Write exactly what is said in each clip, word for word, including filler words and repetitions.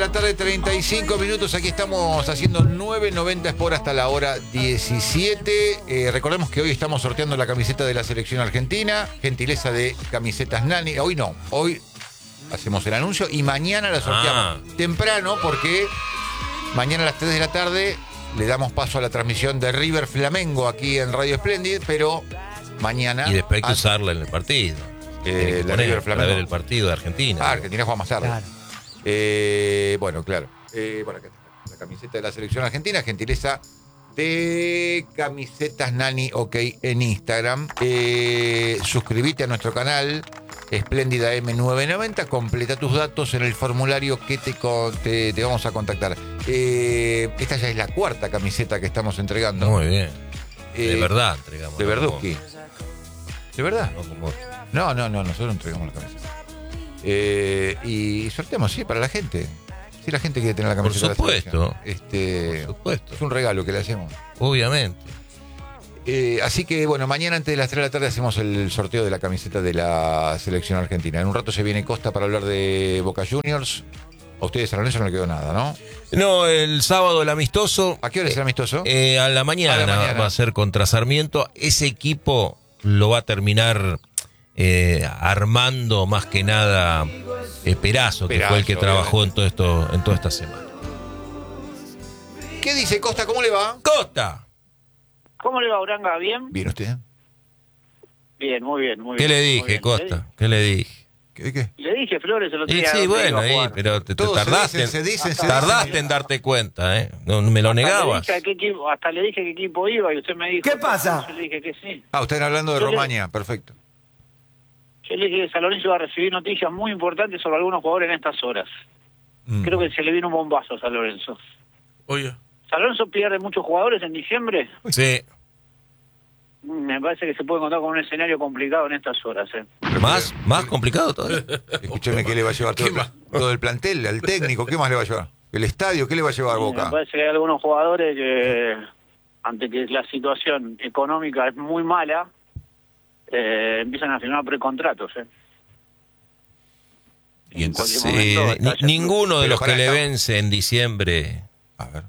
la tarde, treinta y cinco minutos. Aquí estamos haciendo nueve noventa Sport hasta la hora diecisiete. Eh, recordemos que hoy estamos sorteando la camiseta de la selección argentina. Gentileza de Camisetas Nani. Hoy no, hoy hacemos el anuncio y mañana la sorteamos ah. temprano porque mañana a las tres de la tarde le damos paso a la transmisión de River Flamengo aquí en Radio Splendid, pero mañana... Y después hay que usarla en el partido. Eh, la River Flamengo. Para ver el partido de Argentina. Ah, Argentina juega más tarde. Claro. Eh, bueno, claro. Eh, bueno, acá está la camiseta de la selección argentina, gentileza de Camisetas Nani OK en Instagram. Eh, suscríbete a nuestro canal Espléndida M nueve noventa, completa tus datos en el formulario que te, te, te vamos a contactar. Eh, esta ya es la cuarta camiseta que estamos entregando. Muy bien. Eh, de verdad entregamos. De Verduski. ¿De verdad? No, como... no, no, no, nosotros entregamos la camiseta. Eh, y sorteamos, sí, para la gente. Si la gente quiere tener la camiseta. Por supuesto. De la este, Por supuesto. Es un regalo que le hacemos. Obviamente. Eh, así que, bueno, mañana antes de las tres de la tarde hacemos el sorteo de la camiseta de la selección argentina. En un rato se viene Costa para hablar de Boca Juniors. A ustedes a Lorenzo no le quedó nada, ¿no? No, el sábado el amistoso. ¿A qué hora es el amistoso? Eh, a, la mañana, a la mañana va a ser contra Sarmiento. Ese equipo lo va a terminar... Eh, armando más que nada eh, Perazo, que Perazo, fue el que obviamente. trabajó en todo esto, en toda esta semana. ¿Qué dice Costa? ¿Cómo le va? Costa. ¿Cómo le va, Uranga? ¿Bien? ¿Bien usted? Bien, muy bien, muy ¿Qué bien. le dije, Costa? ¿Qué le dije? ¿Qué? ¿Qué? Le dije, Flores, el otro día. Sí, sí, bueno, ahí, pero te, te tardaste, se dicen, se dicen, tardaste se dicen. en darte cuenta, ¿eh? No, me lo hasta negabas. Le dije qué equipo, hasta le dije qué equipo iba y usted me dijo... ¿Qué pasa? Yo le dije que sí. Ah, usted está hablando de yo Romaña, le... perfecto. Yo le dije que San Lorenzo iba a recibir noticias muy importantes sobre algunos jugadores en estas horas. Mm. Creo que se le vino un bombazo a San Lorenzo. Oye. ¿San Lorenzo pierde muchos jugadores en diciembre? Sí. Me parece que se puede encontrar con un escenario complicado en estas horas. ¿eh? ¿Más? ¿Más complicado todavía? Escúcheme, ¿qué le va a llevar todo, todo el plantel, al técnico? ¿Qué más le va a llevar? ¿El estadio? ¿Qué le va a llevar Boca? Me parece que hay algunos jugadores que, ante que la situación económica es muy mala, eh, empiezan a firmar precontratos. ¿eh? Y entonces, sí, ni, ninguno de los que le vence en diciembre... A ver.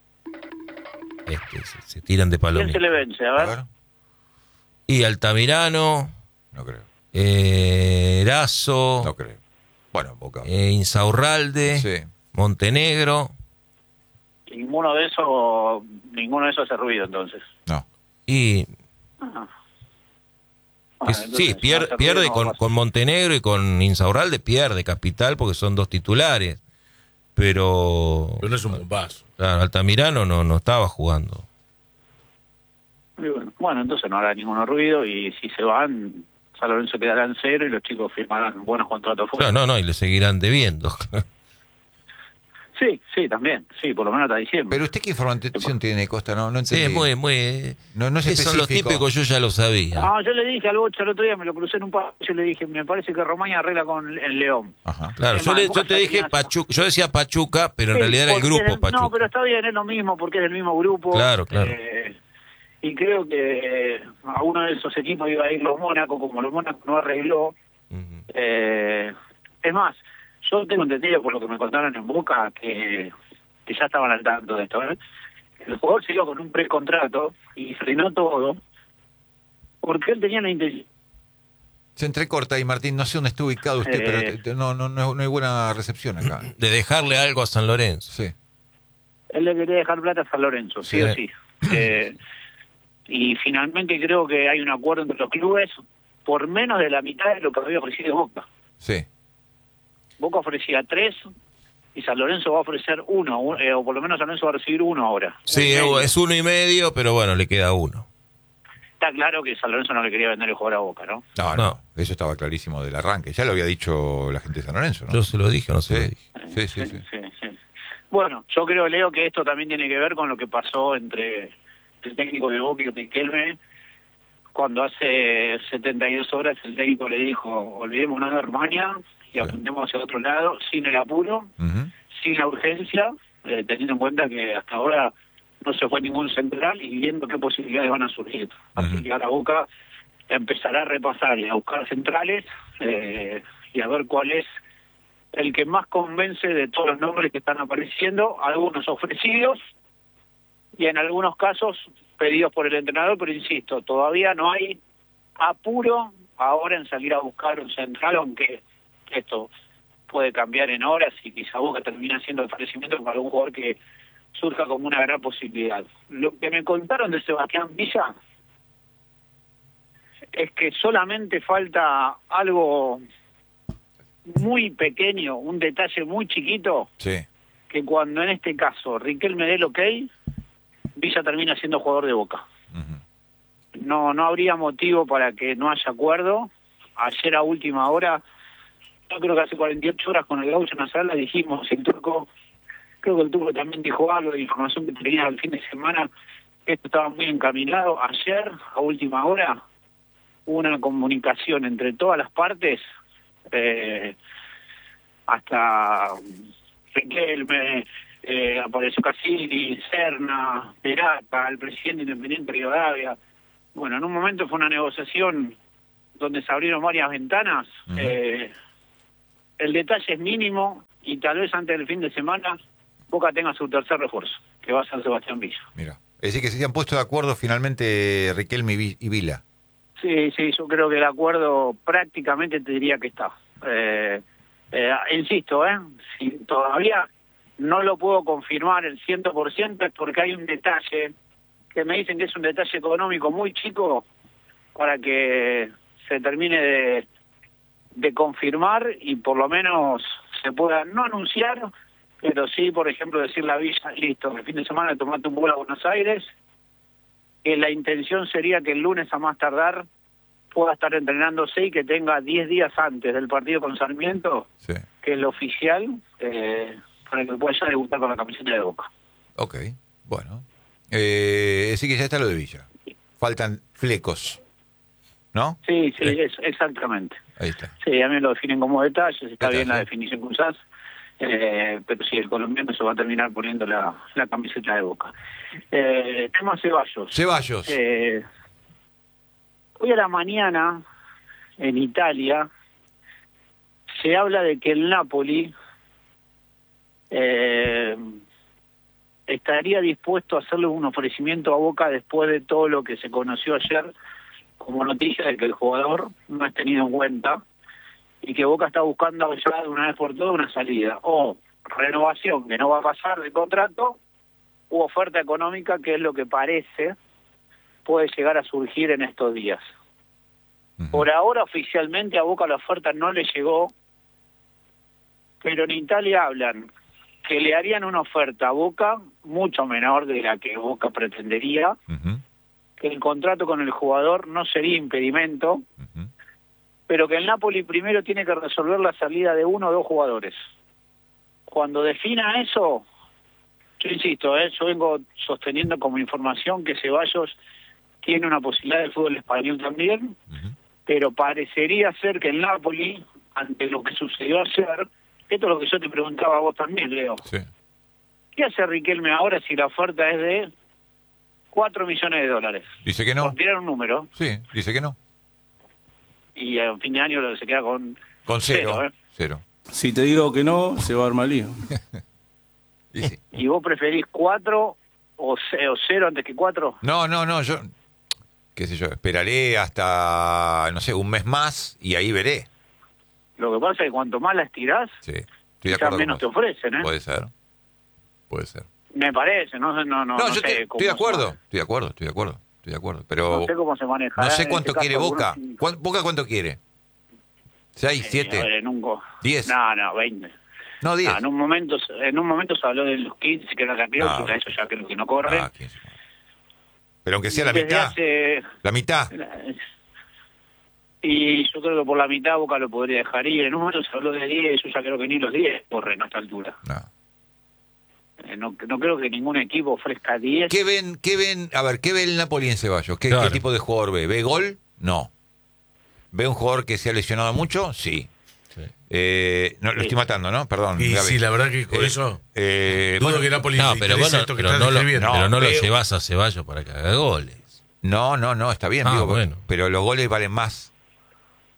Este, se, se tiran de palomita. ¿Quién se le vence? A ver. A ver. Y Altamirano. No creo. Eh, Erazo. No creo. Bueno, Boca. Eh, Insaurralde. Sí. Montenegro. Ninguno de esos, ninguno de esos hace ruido entonces. No. Y... Ah. Que, bueno, sí, pier, no pierde ruido, con, no con Montenegro y con Insaurralde, pierde capital porque son dos titulares. Pero... Pero no es un bombazo. Claro, Altamirano no, no estaba jugando. Bueno, bueno, entonces no hará ningún ruido y si se van, San Lorenzo quedará en cero y los chicos firmarán buenos contratos fuera. Claro, no, no, y le seguirán debiendo. Sí, sí, también, sí, por lo menos hasta diciembre. Pero usted qué información tiene, Costa, no, no entendí. Sí, muy, muy... No, no es específico. Son los típicos, yo ya lo sabía. No, yo le dije al Bocha el otro día, me lo crucé en un paso, yo le dije, me parece que Romaña arregla con el León. Ajá. Claro, yo, le, yo te dije Pachuca, yo decía Pachuca, pero en sí, realidad era el grupo es el, Pachuca. No, pero está bien, es lo mismo, porque es del mismo grupo. Claro, claro. Eh, y creo que eh, a uno de esos equipos iba a ir los Mónaco, como los Mónaco no arregló. Uh-huh. eh, es más, yo tengo entendido por lo que me contaron en Boca que... que ya estaban al tanto de esto, ¿eh? El jugador siguió con un precontrato y frenó todo porque él tenía la intención. Se entrecorta ahí, Martín, no sé dónde está ubicado usted, eh... pero te, no, no, no hay buena recepción acá. De dejarle algo a San Lorenzo. Sí. Él le quería dejar plata a San Lorenzo, sí, sí o sí. Eh, y finalmente creo que hay un acuerdo entre los clubes por menos de la mitad de lo que había ofrecido Boca. Sí. Boca ofrecía tres... y San Lorenzo va a ofrecer uno, eh, o por lo menos San Lorenzo va a recibir uno ahora. Sí, es uno y medio, pero bueno, le queda uno. Está claro que San Lorenzo no le quería vender el jugador a Boca, ¿no? No, no, no, eso estaba clarísimo del arranque. Ya lo había dicho la gente de San Lorenzo, ¿no? Yo se lo dije o no se sí. lo dije. Sí sí sí, sí, sí, sí, sí. Bueno, yo creo, Leo, que esto también tiene que ver con lo que pasó entre el técnico de Boca y Riquelme, cuando hace setenta y dos horas el técnico le dijo, olvidémonos de Romaña y apuntemos hacia otro lado, sin el apuro, uh-huh. sin la urgencia, eh, teniendo en cuenta que hasta ahora no se fue ningún central y viendo qué posibilidades van a surgir. Uh-huh. Así que ahora Boca empezará a repasar y a buscar centrales eh, y a ver cuál es el que más convence de todos los nombres que están apareciendo, algunos ofrecidos y en algunos casos pedidos por el entrenador, pero insisto, todavía no hay apuro ahora en salir a buscar un central, aunque esto puede cambiar en horas y quizá Boca termina haciendo ofrecimiento para algún jugador que surja como una gran posibilidad. Lo que me contaron de Sebastián Villa es que solamente falta algo muy pequeño, un detalle muy chiquito, sí. que cuando en este caso Riquelme dé el ok, Villa termina siendo jugador de Boca. Uh-huh. No, no habría motivo para que no haya acuerdo. Ayer a última hora, yo creo que hace cuarenta y ocho horas con el Gaucho en la sala dijimos, el Turco, creo que el Turco también dijo algo de información que tenía el fin de semana, que esto estaba muy encaminado. Ayer, a última hora, hubo una comunicación entre todas las partes, eh, hasta Riquelme, eh, apareció Casilli, Serna, Perata, el presidente independiente de Rivadavia. Bueno, en un momento fue una negociación donde se abrieron varias ventanas. Uh-huh. eh, el detalle es mínimo y tal vez antes del fin de semana Boca tenga su tercer refuerzo, que va a ser Sebastián Villa. Mira, es decir que se han puesto de acuerdo finalmente Riquelme y Vila. Sí, sí, yo creo que el acuerdo prácticamente te diría que está. Eh, eh, insisto, ¿eh? Si todavía no lo puedo confirmar el cien por ciento es porque hay un detalle que me dicen que es un detalle económico muy chico para que se termine de, de confirmar y por lo menos se pueda no anunciar, pero sí, por ejemplo, decirle a Villa, listo, el fin de semana tomate un vuelo a Buenos Aires, que la intención sería que el lunes a más tardar pueda estar entrenándose y que tenga diez días antes del partido con Sarmiento, sí. que es lo oficial, eh, para que pueda ya debutar con la camiseta de Boca. Ok, bueno. Eh, así que ya está lo de Villa. Faltan flecos, ¿no? Sí, sí, eh. es, exactamente. Ahí está. Sí, a mí lo definen como detalles, está Detalle. bien la definición que usás, eh, pero sí, el colombiano se va a terminar poniendo la, la camiseta de Boca. Eh, tema Ceballos. Ceballos. Eh, hoy a la mañana, en Italia, se habla de que el Napoli eh, estaría dispuesto a hacerle un ofrecimiento a Boca después de todo lo que se conoció ayer como noticia de que el jugador no es tenido en cuenta y que Boca está buscando ya de una vez por todas una salida, o renovación que no va a pasar de contrato, u oferta económica, que es lo que parece puede llegar a surgir en estos días. Uh-huh. Por ahora oficialmente a Boca la oferta no le llegó, pero en Italia hablan que le harían una oferta a Boca mucho menor de la que Boca pretendería, uh-huh. que el contrato con el jugador no sería impedimento, uh-huh. pero que el Napoli primero tiene que resolver la salida de uno o dos jugadores. Cuando defina eso, yo insisto, ¿eh? yo vengo sosteniendo como información que Ceballos tiene una posibilidad del fútbol español también, uh-huh. pero parecería ser que el Napoli, ante lo que sucedió ayer, esto es lo que yo te preguntaba a vos también, Leo. Sí. ¿Qué hace Riquelme ahora si la oferta es de cuatro millones de dólares? Dice que no. Por tirar un número. Sí, dice que no. Y a fin de año se queda con, con cero. Cero, ¿eh? Cero. Si te digo que no, se va a armar lío. y, sí. ¿Y vos preferís cuatro o, c- o cero antes que cuatro? No, no, no, yo, qué sé yo, esperaré hasta, no sé, un mes más y ahí veré. Lo que pasa es que cuanto más la estirás, sí, estoy de quizás acuerdo menos te ofrecen, ¿eh? Puede ser, puede ser. Me parece, no sé, no, no, No, no yo sé te, cómo estoy de acuerdo, se- estoy de acuerdo, estoy de acuerdo, estoy de acuerdo, pero No sé cómo se maneja. no sé cuánto quiere Boca. ¿Cuán- ¿Boca cuánto quiere? ¿Seis, siete? A ver, en un go... ¿Diez? No, no, veinte. No, diez. No, en un momento, en un momento se habló de los quince, que era la cláusula, No. eso ya creo que no corre. Ah, quince. Pero aunque sea la Desde mitad, hace- la mitad. Y yo creo que por la mitad Boca lo podría dejar ir. En un momento se habló de diez, yo ya creo que ni los diez corren a esta altura. No. Eh, No, no creo que ningún equipo ofrezca diez. ¿Qué ven, qué ven, a ver, qué ve el Napoli en Ceballos? ¿Qué, Claro. qué tipo de jugador ve? ¿Ve gol? No. ¿Ve un jugador que se ha lesionado mucho? Sí. Sí. Eh, no, lo Sí. estoy matando, ¿no? Perdón. Y Gaby. sí, la verdad que con Eh, eso Eh, dudo bueno, que Napoli No, le pero interese bueno, esto que pero estás no, lo, describiendo. No, pero no lo veo- llevas a Ceballos para que haga goles. no, no, no, está bien, Ah, digo, bueno. pero los goles valen más.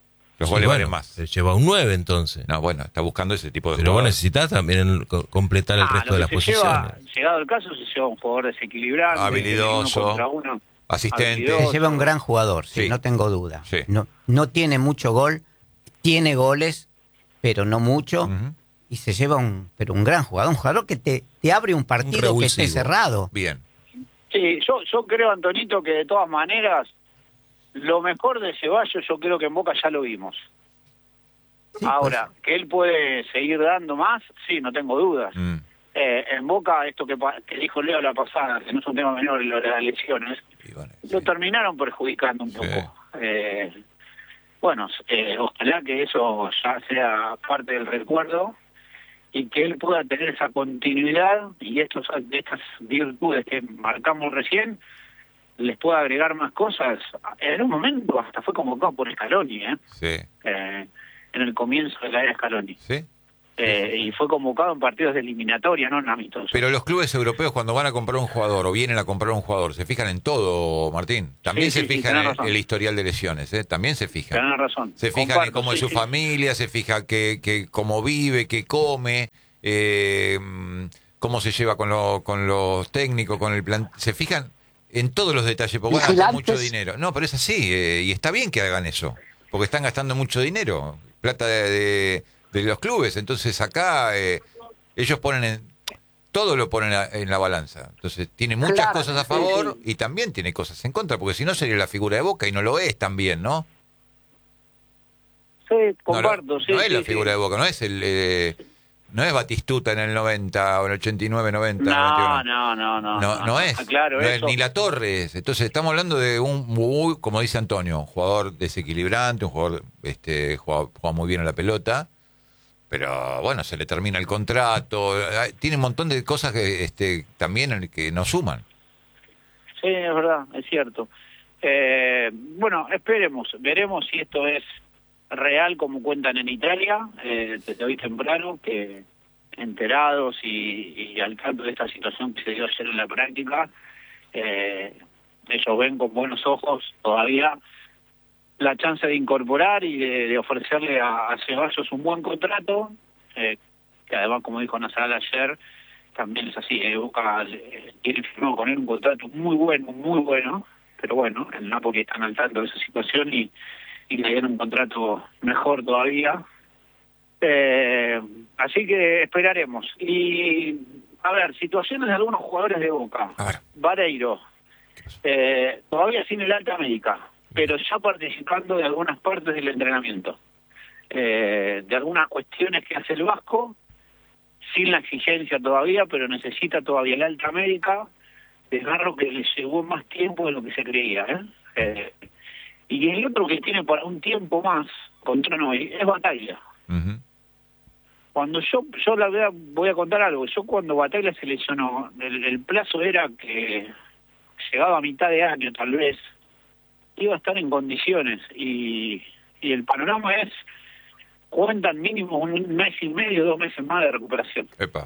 Los Sí, goles bueno, valen más. se lleva un nueve entonces. No, bueno, está buscando ese tipo de Pero vos jugadores. necesitas también co- completar el Ah, resto lo de las que se posiciones. lleva, llegado el caso, se lleva un jugador desequilibrante, Habilidoso, uno contra uno, asistente. habilidoso. Se lleva un gran jugador, sí, Sí. no tengo duda. Sí. No, no tiene mucho gol, tiene goles, pero no mucho. Ujú. Y se lleva un, pero un gran jugador, un jugador que te, te abre un partido que esté revulsivo. cerrado. Bien. Sí, yo, yo creo, Antonito, que de todas maneras, lo mejor de Ceballos yo creo que en Boca ya lo vimos. Sí, Ahora, que él puede seguir dando más, sí, no tengo dudas. Mm. Eh, en Boca, esto que, pa- que dijo Leo la pasada, que no es un tema menor, lo de las lesiones, Y bueno, lo sí. terminaron perjudicando un Sí. poco. Eh, bueno, eh, ojalá que eso ya sea parte del recuerdo y que él pueda tener esa continuidad y estos estas virtudes que marcamos recién les pueda agregar más cosas. En un momento hasta fue convocado por Scaloni, ¿eh? Sí. Eh, en el comienzo de la era Scaloni. Sí. Eh, y fue convocado en partidos de eliminatoria, no en amistosos. Pero los clubes europeos cuando van a comprar un jugador o vienen a comprar un jugador, se fijan en todo, Martín. También Sí, se sí, sí, fijan tenés en razón. el historial de lesiones, ¿eh? También se fijan. Tenés razón. Se fijan Comparto, en cómo es sí, su sí. familia, se fija que, que cómo vive, qué come, eh, cómo se lleva con, lo, con los técnicos, con el plan. Se fijan en todos los detalles, porque van a gastar mucho dinero. No, pero es así, eh, y está bien que hagan eso, porque están gastando mucho dinero, plata de, de, de los clubes. Entonces acá eh, ellos ponen en, todo lo ponen a- en la balanza. Entonces tiene muchas Claro, cosas a sí, favor sí. y también tiene cosas en contra, porque si no sería la figura de Boca y no lo es también, ¿no? Sí, No, lo- comparto, sí. no es sí, la sí. figura de Boca, no es el eh, no es Batistuta en el noventa o en el ochenta y nueve, noventa, No, noventa y uno. no, no, no. No, no es, Ah, claro, no es eso. ni la Torres. Entonces estamos hablando de un muy, como dice Antonio, un jugador desequilibrante, un jugador este juega, juega muy bien a la pelota, pero bueno, se le termina el contrato, eh, tiene un montón de cosas que este también que nos suman. Sí, es verdad, es cierto. Eh, bueno, esperemos, veremos si esto es real como cuentan en Italia, eh, desde hoy temprano, que enterados y, y al tanto de esta situación que se dio ayer en la práctica, eh, ellos ven con buenos ojos todavía la chance de incorporar y de, de ofrecerle a, a Ceballos un buen contrato, eh, que además, como dijo Nasal ayer, también es así, eh, Boca eh, tiene firmado con él un contrato muy bueno, muy bueno, pero bueno, el Napoli están al tanto de esa situación y, y le dieron un contrato mejor todavía. Eh, así que esperaremos. Y, a ver, situaciones de algunos jugadores de Boca. A ver. Vareiro, eh, todavía sin el alta médica, pero ya participando de algunas partes del entrenamiento. Eh, de algunas cuestiones que hace el Vasco, sin la exigencia todavía, pero necesita todavía la alta médica, desgarro que le llevó más tiempo de lo que se creía. ¿eh? Eh, y el otro que tiene para un tiempo más, contra Noy, es Bataglia. Ujú. Cuando yo, yo la verdad voy a contar algo, yo cuando Bataglia se lesionó, el, el plazo era que llegaba a mitad de año tal vez, iba a estar en condiciones y, y el panorama es, cuentan mínimo un mes y medio, dos meses más de recuperación. Epa.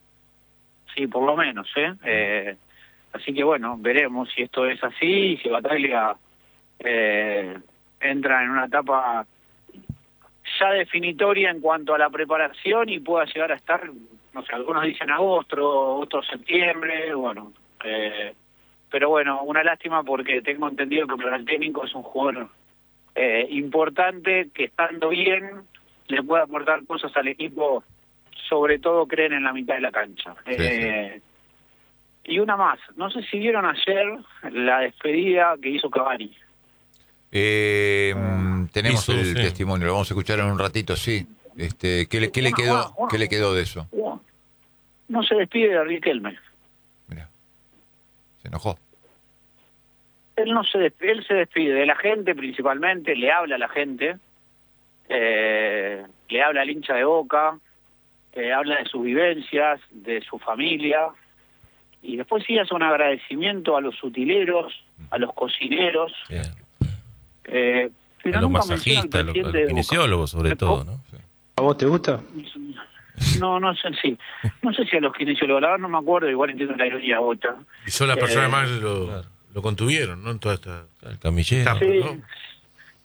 Sí, por lo menos, ¿eh? eh así que bueno, veremos si esto es así y si Bataglia eh, entra en una etapa ya definitoria en cuanto a la preparación y pueda llegar a estar, no sé, algunos dicen agosto, otros septiembre, bueno, eh, pero bueno, una lástima porque tengo entendido que para el técnico es un jugador eh, importante que estando bien le puede aportar cosas al equipo, sobre todo creen en la mitad de la cancha. Sí, eh, sí. Y una más, no sé si vieron ayer la despedida que hizo Cavani. Eh, mm, tenemos Hizo, el sí. testimonio, lo vamos a escuchar en un ratito, sí. Este, ¿qué le, qué le Bueno, quedó, bueno, bueno. qué le quedó de eso? No se despide de Riquelme. Mira, se enojó. Él no se despide, él se despide de la gente principalmente, le habla a la gente, eh, le habla al hincha de Boca, eh, habla de sus vivencias, de su familia, y después sí hace un agradecimiento a los utileros, a los cocineros, Bien. eh, pero A los nunca menciona al masajistas, a los, a presidente los de Boca. kinesiólogos sobre Me- todo, ¿no? ¿A vos te gusta? No, no sé, sí. No sé si a los kinesiólogos, la verdad no me acuerdo, igual entiendo la ironía Bocha. Y son las Eh, personas más lo, claro. lo contuvieron, ¿no? En toda esta El camillero. etapa, Sí. ¿no?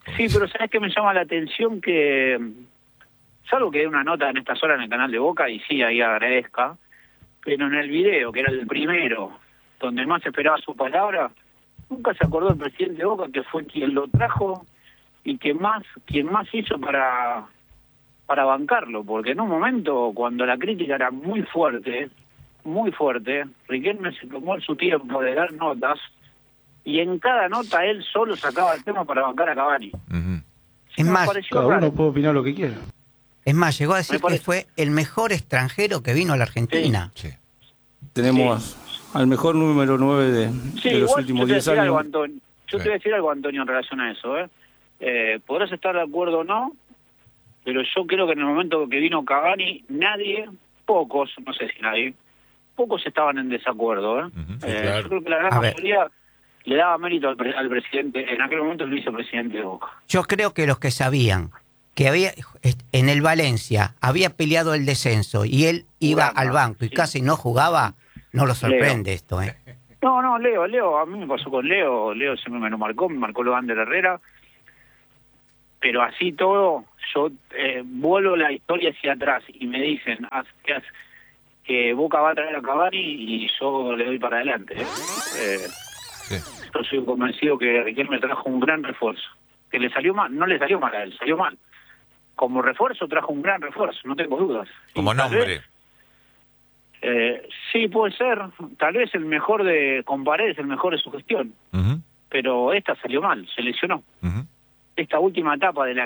Sí, pero ¿sabes qué me llama la atención? Que, salvo que hay una nota en esta hora en el canal de Boca, y sí, ahí agradezca, pero en el video, que era el primero, donde más esperaba su palabra, nunca se acordó el presidente de Boca, que fue quien lo trajo y que más, quien más hizo para, para bancarlo, porque en un momento, cuando la crítica era muy fuerte, muy fuerte, Riquelme se tomó su tiempo de dar notas, y en cada nota él solo sacaba el tema para bancar a Cavani. Uh-huh. Es más, cada uno puede opinar lo que quiera. Es más, llegó a decir que fue el mejor extranjero que vino a la Argentina. Sí. Sí. Tenemos sí. al mejor número nueve de, sí, de los igual, últimos diez años. años. Antonio, yo sí. te voy a decir algo, Antonio, en relación a eso. ¿eh? Eh, podrás estar de acuerdo o no, pero yo creo que en el momento que vino Cavani, nadie, pocos, no sé si nadie, pocos estaban en desacuerdo. ¿eh? Uh-huh, sí, eh, claro. Yo creo que la gran a mayoría... Ver. Le daba mérito al, pre al presidente, en aquel momento el vicepresidente de Boca. Yo creo que los que sabían que había en el Valencia había peleado el descenso y él iba Jugando, al banco y sí. casi no jugaba, no lo sorprende Leo. esto. ¿eh? No, no, Leo, Leo, a mí me pasó con Leo, Leo siempre me lo marcó, me marcó lo Ander Herrera, pero así todo, yo eh, vuelvo la historia hacia atrás y me dicen que, que Boca va a traer a Cavani y yo le doy para adelante. ¿eh? Eh, Sí. Yo soy convencido que Riquelme trajo un gran refuerzo. Que le salió mal, no le salió mal a él, salió mal. Como refuerzo trajo un gran refuerzo, no tengo dudas. Como y nombre. Vez, eh, sí, puede ser. Tal vez el mejor de con Paredes, el mejor de su gestión. Uh-huh. Pero esta salió mal, se lesionó. Uh-huh. Esta última etapa de la